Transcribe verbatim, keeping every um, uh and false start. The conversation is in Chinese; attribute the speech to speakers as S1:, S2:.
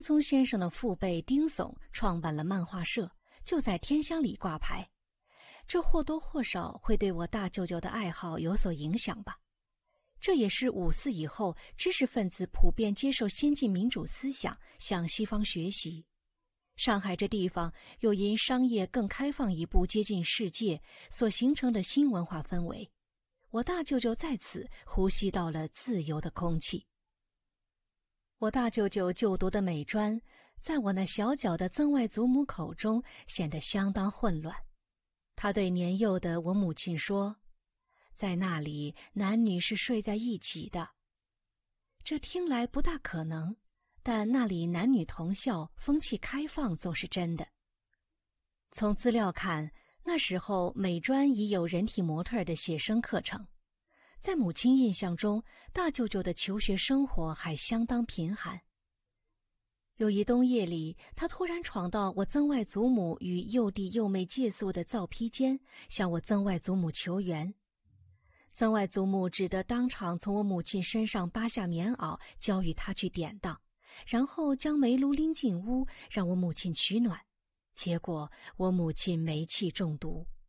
S1: 聪先生的父辈丁悚创办了漫画社，就在天香里挂牌，这或多或少会对我大舅舅的爱好有所影响吧。这也是五四以后知识分子普遍接受先进民主思想，向西方学习。上海这地方又因商业更开放一步接近世界所形成的新文化氛围，我大舅舅在此呼吸到了自由的空气。我大舅舅就读的美专，在我那小脚的曾外祖母口中显得相当混乱。他对年幼的我母亲说，在那里男女是睡在一起的。这听来不大可能，但那里男女同校，风气开放总是真的。从资料看，那时候美专已有人体模特的写生课程。在母亲印象中，大舅舅的求学生活还相当贫寒。有一冬夜里，他突然闯到我曾外祖母与幼弟幼妹借宿的灶坯间，向我曾外祖母求援。曾外祖母只得当场从我母亲身上扒下棉袄，交与他去典当，然后将煤炉拎进屋，让我母亲取暖。结果我母亲煤气中毒。